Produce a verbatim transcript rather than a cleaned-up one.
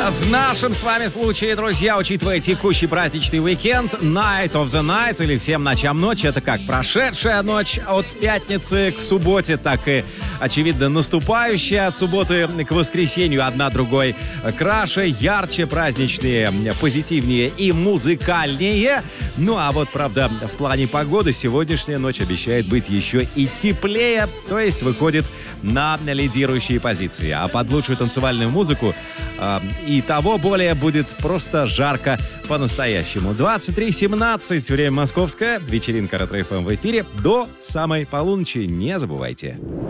В нашем с вами случае, друзья, учитывая текущий праздничный уикенд, Night of the Nights или всем ночам ночи, это как прошедшая ночь от пятницы к субботе, так и, очевидно, наступающая от субботы к воскресенью, одна другой краше, ярче, праздничнее, позитивнее и музыкальнее. Ну а вот, правда, в плане погоды сегодняшняя ночь обещает быть еще и теплее, то есть выходит на лидирующие позиции. А под лучшую танцевальную музыку э, и того более будет просто жарко по-настоящему. двадцать три семнадцать, время московское, вечеринка Ретро-эф эм в эфире до самой полуночи, не забывайте.